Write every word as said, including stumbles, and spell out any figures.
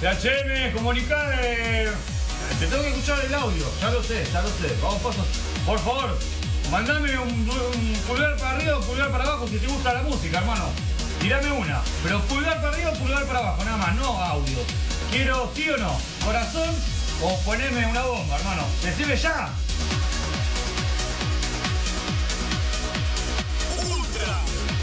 T H M, comunicá. Eh, te tengo que escuchar el audio, ya lo sé, ya lo sé. Vamos paso. Por favor, mandame un, un pulgar para arriba o pulgar para abajo si te gusta la música, hermano. Tirame una, pero pulgar para arriba o pulgar para abajo, nada más, no audio. Quiero sí o no, corazón o poneme una bomba, hermano. Decime ya.